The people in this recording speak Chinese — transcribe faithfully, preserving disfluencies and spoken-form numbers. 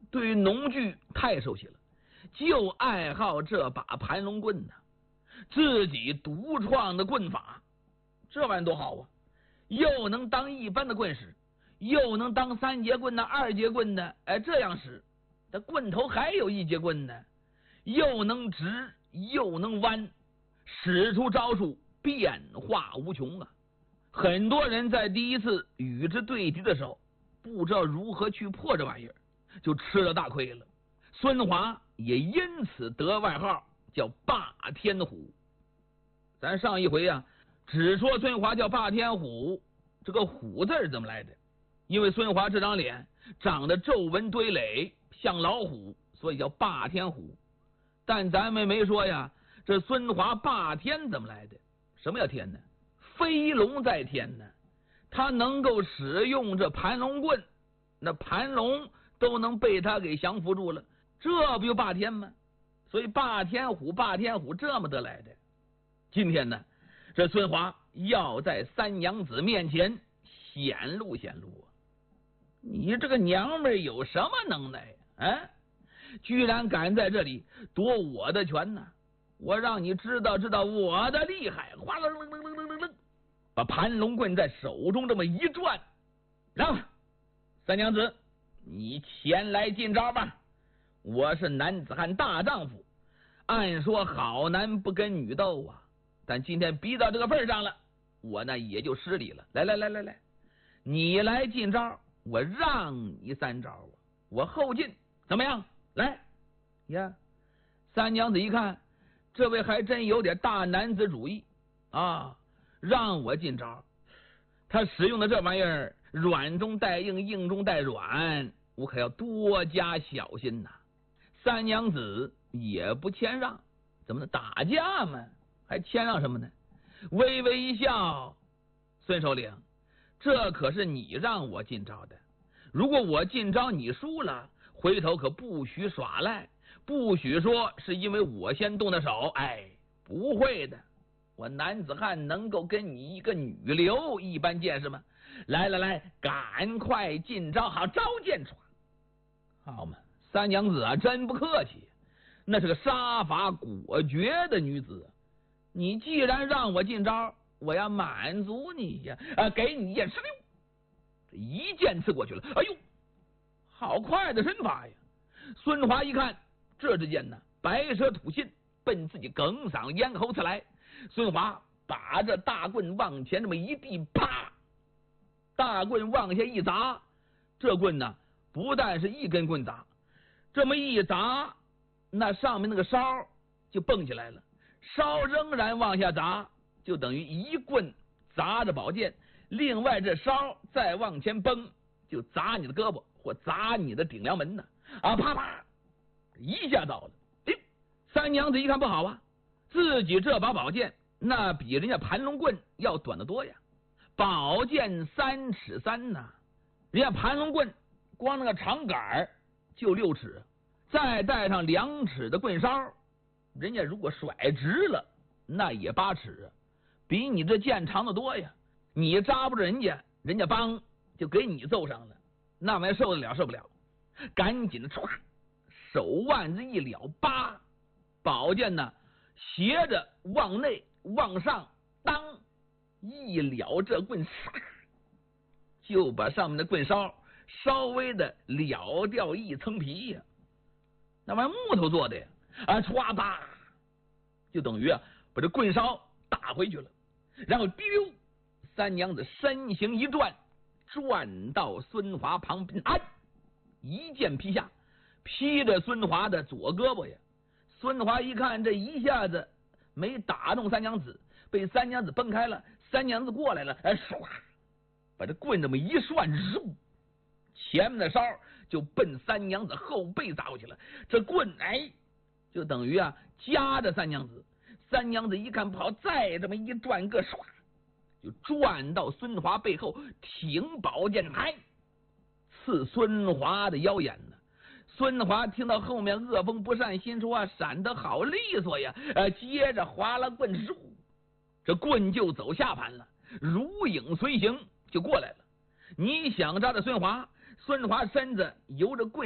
对农具太熟悉了，就爱好这把盘龙棍呢，自己独创的棍法，这玩意多好啊！又能当一般的棍使，又能当三节棍的、二节棍的，哎，这样使。这棍头还有一节棍呢，又能直又能弯，使出招数变化无穷啊！很多人在第一次与之对敌的时候，不知道如何去破这玩意儿，就吃了大亏了。孙华也因此得外号叫霸天虎。咱上一回啊，只说孙华叫霸天虎，这个虎字怎么来的？因为孙华这张脸长得皱纹堆垒，像老虎，所以叫霸天虎。但咱们没说呀，这孙华霸天怎么来的？什么叫天呢？飞龙在天呢，他能够使用这盘龙棍，那盘龙都能被他给降服住了，这不就霸天吗？所以霸天虎，霸天虎这么得来的。今天呢，这孙华要在三娘子面前显露显露啊！你这个娘们有什么能耐啊？居然敢在这里夺我的权呢！我让你知道知道我的厉害！哗啦啦啦啦啦啦，把盘龙棍在手中这么一转，让三娘子，你前来进招吧！我是男子汉大丈夫，按说好男不跟女斗啊，但今天逼到这个份上了，我呢也就失礼了。来来来来来，你来进招，我让你三招啊！我后进，怎么样？来呀！三娘子一看，这位还真有点大男子主义啊，让我进招。他使用的这玩意儿，软中带硬，硬中带软，我可要多加小心呐。三娘子也不谦让，怎么能打架嘛？还谦让什么呢？微微一笑，孙首领，这可是你让我进招的，如果我进招你输了，回头可不许耍赖，不许说是因为我先动的手。哎，不会的，我男子汉能够跟你一个女流一般见识吗？来来来，赶快进招，好招见传。好嘛，三娘子啊，真不客气，那是个杀伐果决的女子。你既然让我进招，我要满足你呀，啊，给你一剑石榴，这一剑刺过去了。哎呦，好快的身法呀！孙华一看，这之间呢，白蛇吐信奔自己哽嗓咽喉刺来。孙华把这大棍往前这么一递，啪！大棍往下一砸，这棍呢，不但是一根棍砸，这么一砸，那上面那个梢就蹦起来了，梢仍然往下砸，就等于一棍砸着宝剑，另外这梢再往前崩，就砸你的胳膊或砸你的顶梁门呢！啊，啪啪，一下到了。哎，三娘子一看不好啊，自己这把宝剑那比人家盘龙棍要短得多呀，宝剑三尺三呐，人家盘龙棍光那个长杆就六尺，再带上两尺的棍梢，人家如果甩直了，那也八尺，比你这剑长得多呀。你扎不着人家，人家帮就给你揍上了，那玩意受得了受不了？赶紧的歘，手腕子一了，叭，宝剑呢斜着往内往上当一了，这棍唰就把上面的棍梢稍微的了掉一层皮呀，那玩意木头做的呀，啊，歘吧，就等于啊把这棍梢打回去了，然后滴溜，三娘子身形一转，转到孙华旁边，啊，一剑劈下，劈着孙华的左胳膊呀。孙华一看，这一下子没打动三娘子，被三娘子崩开了。三娘子过来了，哎，唰，把这棍这么一涮，嗖，前面的梢就奔三娘子后背砸过去了。这棍哎，就等于啊夹着三娘子。三娘子一看不好，再这么一转个，唰，就转到孙华背后，挺宝剑来刺孙华的腰眼呢。孙华听到后面恶风不善，心说啊，闪得好利索呀！呃，接着划了棍，嗖，这棍就走下盘了，如影随形就过来了。你想扎着孙华，孙华身子由着棍